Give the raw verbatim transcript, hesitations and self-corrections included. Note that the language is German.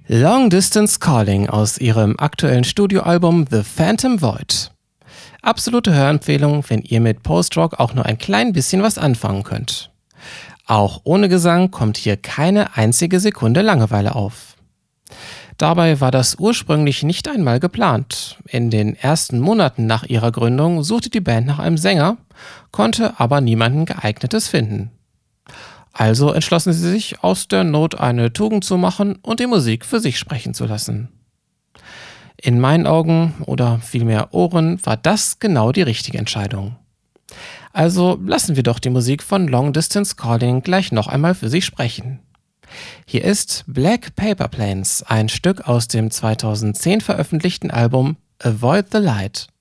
Long Distance Calling aus ihrem aktuellen Studioalbum The Phantom Void. Absolute Hörempfehlung, wenn ihr mit Post-Rock auch nur ein klein bisschen was anfangen könnt. Auch ohne Gesang kommt hier keine einzige Sekunde Langeweile auf. Dabei war das ursprünglich nicht einmal geplant. In den ersten Monaten nach ihrer Gründung suchte die Band nach einem Sänger, konnte aber niemanden geeignetes finden. Also entschlossen sie sich, aus der Not eine Tugend zu machen und die Musik für sich sprechen zu lassen. In meinen Augen, oder vielmehr Ohren, war das genau die richtige Entscheidung. Also lassen wir doch die Musik von Long Distance Calling gleich noch einmal für sich sprechen. Hier ist Black Paper Planes, ein Stück aus dem zweitausendzehn veröffentlichten Album Avoid the Light.